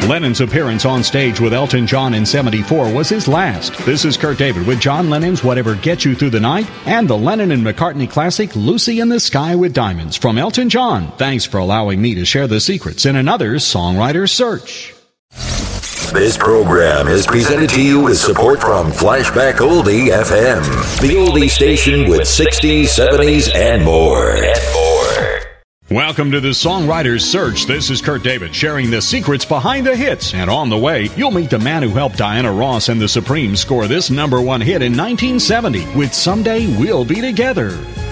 Lennon's appearance on stage with Elton John in '74 was his last. This is Kurt David with John Lennon's Whatever Gets You Through the Night and the Lennon and McCartney classic Lucy in the Sky with Diamonds from Elton John. Thanks for allowing me to share the secrets in another Songwriter's Search. This program is presented to you with support from Flashback Oldie FM, the oldie station with 60s, 70s, and more. Welcome to the Songwriter's Search. This is Kurt David sharing the secrets behind the hits. And on the way, you'll meet the man who helped Diana Ross and the Supremes score this #1 hit in 1970 with Someday We'll Be Together.